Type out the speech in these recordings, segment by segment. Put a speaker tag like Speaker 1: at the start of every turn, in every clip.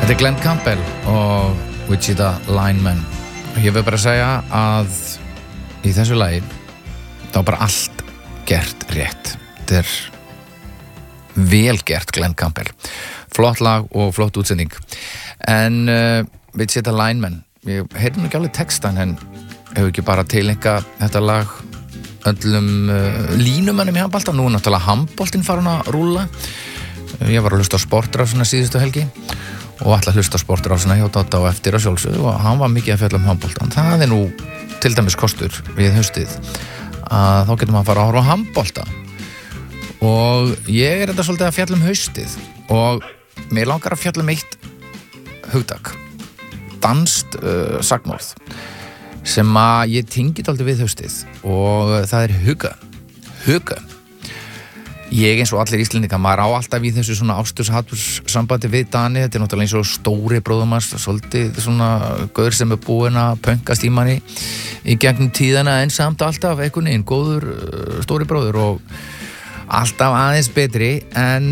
Speaker 1: Þetta er Glenn Campbell og Wichita Lineman. Ég vil bara segja að í þessu lagi þá bara allt gert rétt. Þetta er vel gert, Glenn Campbell. Flott lag og flott útsending. En Wichita Lineman, ég heyrði nú ekki alveg textan, en hefur ekki bara tilenga þetta lag öllum línumönnum í handbolta. Nú er náttúrulega handboltinn farin að rúlla. Ég var að hlusta á sportrásina síðustu helgi og ætla að hlusta á sportrásina hjá Dodda og eftir að sjálfsögðu, og hann var mikið að fjalla um handboltan. Það er nú til dæmis kostur við haustið að þá getur maður að fara að horfa á handbolta, og ég er þetta svolítið að fjalla um haustið og mér langar að fjalla um eitt hugtak, danskt sagnorð sem að ég tengi dálítið við haustið, og það er hugga. Ég eins og allir Íslendingar, maður á alltaf í þessu svona ástus-haturs-sambandi við Dani. Þetta er náttúrulega eins og stóri bróðumars, svolítið svona gaur sem er búinn að pönkast í manni í gegnum tíðana, en samt alltaf einhvern veginn góður stóri bróður og alltaf aðeins betri. En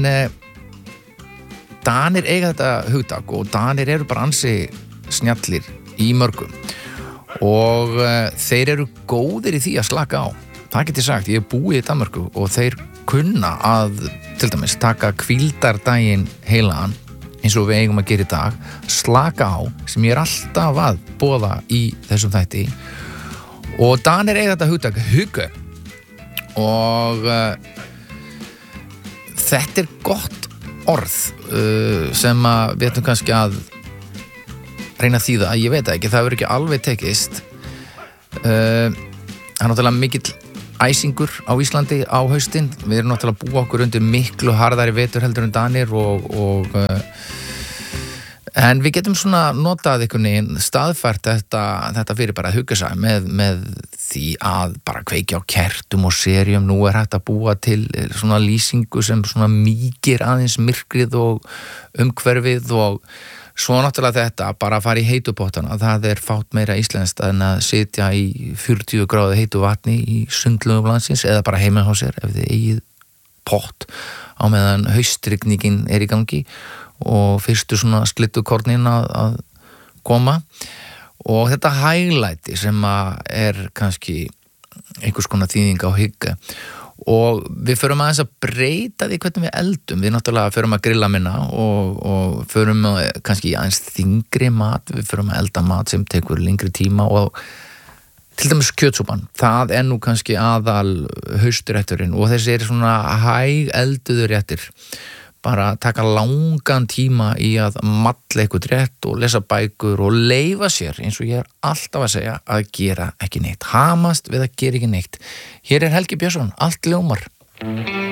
Speaker 1: Danir eiga þetta hugtak og Danir eru bara ansi snjallir í mörgum og þeir eru góðir í því að slaka á. Það get ég sagt, ég er búið í Danmörku og þeir kunna að til dæmis taka hvíldardaginn heilagan eins og við eigum að gera í dag, slaka á, sem ég er alltaf að boða í þessum þætti. Og Danir eiga þetta hugtak hugge, og þetta er gott orð sem að við ætlum kannski að reyna að þýða, ég veit ekki, það verður ekki alveg tekist. Það er náttúrulega mikill æsingur á Íslandi á haustin. Við erum náttúrulega að búa okkur undir miklu harðari vetur heldur en Danir en við getum svona notað einhvern veginn staðfært þetta fyrir bara að hugga sig með því að bara kveikja á kertum og serjum. Nú er hægt að búa til svona lýsingu sem svona mýkir aðeins myrkrið og umhverfið, og svo náttúrulega þetta bara að fara í heitupottana. Það er fátt meira íslenskt en að sitja í 40 gráðu heitu vatni í sundlaugum landsins, eða bara heima hjá sér ef þið eigið pott á meðan haustrigningin er í gangi og fyrstu svona slittukornin að koma. Og þetta hæglæti sem að er kannski einhvers konar þýðing á hygge, og við förum aðeins að breyta því hvernig við eldum. Við náttúrulega förum að grilla minna og förum kannski aðeins þyngri mat. Við förum að elda mat sem tekur lengri tíma, og til dæmis kjötsúpan, það er nú kannski aðal haustrétturinn, og þessi er svona hæg elduðu réttir. Bara taka langan tíma í að malla eitthvað rétt og lesa bækur og leyfa sér, eins og ég er alltaf að segja, að gera ekki neitt. Hamast við að gera ekki neitt. Hér er Helgi Björnsson, allt ljómar.